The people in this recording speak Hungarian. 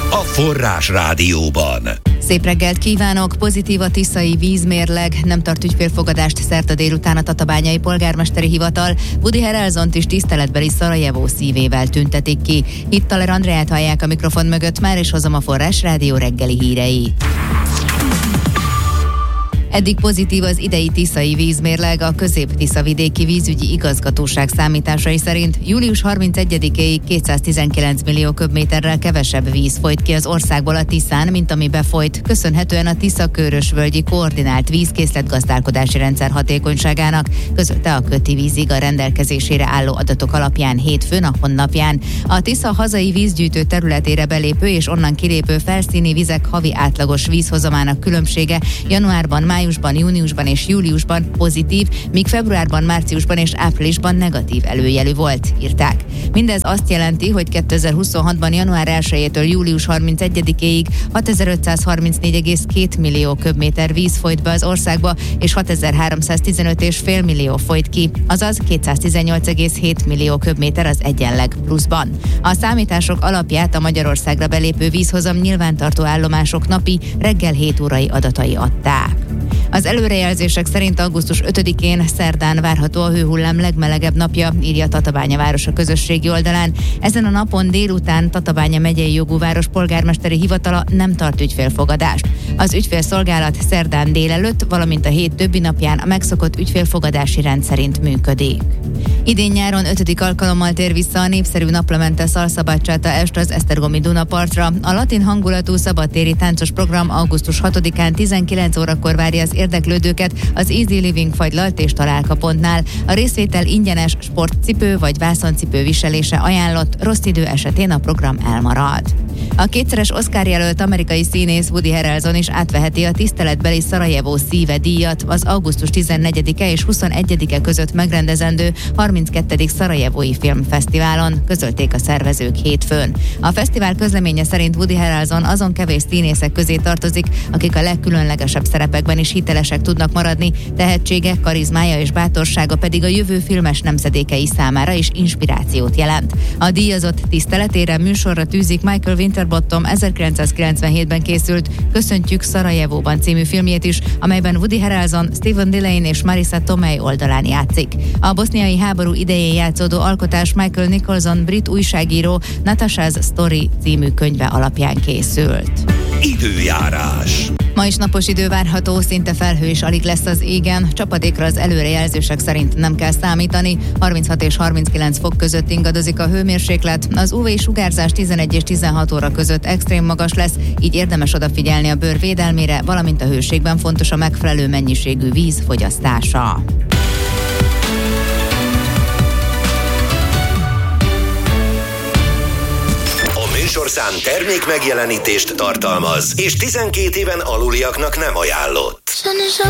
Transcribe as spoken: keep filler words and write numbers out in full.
a Forrás Rádióban. Szép reggelt kívánok! Pozitív a tiszai vízmérleg, nem tart ügyfélfogadást szerda délután a Tatabányai Polgármesteri Hivatal. Woody Harrelsont is tiszteletbeli Szarajevó szívével tüntetik ki. Itt Taler Andreát hallják a mikrofon mögött, már is hozom a Forrás Rádió reggeli híreit. Eddig pozitív az idei tiszai vízmérleg. A Közép-Tiszavidéki Vízügyi Igazgatóság számításai szerint július harmincegyedikéig kétszáztizenkilenc millió köbméterrel kevesebb víz folyt ki az országból a Tiszán, mint ami befolyt, köszönhetően a Tisza-Körösvölgyi koordinált vízkészletgazdálkodási rendszer hatékonyságának, közölte a Köti Vízig a rendelkezésére álló adatok alapján hétfőn a honlapján. A Tisza hazai vízgyűjtő területére belépő és onnan kilépő felszíni vizek havi átlagos vízhozamának különbsége januárban, májusban, júniusban és júliusban pozitív, míg februárban, márciusban és áprilisban negatív előjelű volt, írták. Mindez azt jelenti, hogy kétezer-huszonhatban január elsejétől július harmincegyedikéig hatezer-ötszázharmincnégy egész két millió köbméter víz folyt be az országba, és hatezer-háromszáztizenöt egész öt millió folyt ki, azaz kétszáztizennyolc egész hét millió köbméter az egyenleg pluszban. A számítások alapját a Magyarországra belépő vízhozam nyilvántartó állomások napi reggel hét órai adatai adták. Az előrejelzések szerint augusztus ötödikén szerdán várható a hőhullám legmelegebb napja, írja Tatabánya város a közösségi oldalán. Ezen a napon délután Tatabánya megyei jogú város polgármesteri hivatala nem tart ügyfélfogadást. Az ügyfélszolgálat szerdán délelőtt, valamint a hét többi napján a megszokott ügyfélfogadási rend szerint működik. Idén nyáron ötödik alkalommal tér vissza a népszerű Naplemente Szalszabadcsata est az esztergomi Dunapartra. A latin hangulatú szabadtéri táncos program augusztus hatodikán tizenkilenc órakor várja az érdeklődőket az Easy Living fagylalt és találkapontnál. A részvétel ingyenes, sportcipő vagy vászoncipő viselése ajánlott, rossz idő esetén a program elmarad. A kétszeres Oscar jelölt amerikai színész Woody Harrelson is átveheti a tiszteletbeli Szarajevó szíve díjat az augusztus tizennegyedike és huszonegyedike között megrendezendő harminckettedik Szarajevói Filmfesztiválon, közölték a szervezők hétfőn. A fesztivál közleménye szerint Woody Harrelson azon kevés színészek közé tartozik, akik a legkülönlegesebb szerepekben is hitelesek tudnak maradni, tehetsége, karizmája és bátorsága pedig a jövő filmes nemzedékei számára is inspirációt jelent. A díjazott tiszteletére műsorra tűzik Michael Winterbottom ezerkilencszázkilencvenhétben készült Köszöntjük Szarajevóban című filmjét is, amelyben Woody Harrelson, Stephen Dillane és Marisa Tomei oldalán játszik. A boszniai háború idején játszódó alkotás Michael Nicholson brit újságíró Natasha's Story című könyve alapján készült. Időjárás. Ma is napos idő várható, szinte felhő is alig lesz az égen, csapadékra az előrejelzések szerint nem kell számítani, harminchat és harminckilenc fok között ingadozik a hőmérséklet, az ú vé-sugárzás tizenegy és tizenhat óra között extrém magas lesz, így érdemes odafigyelni a bőr védelmére, valamint a hőségben fontos a megfelelő mennyiségű víz fogyasztása. Műsorszám termék megjelenítést tartalmaz, és tizenkét éven aluliaknak nem ajánlott.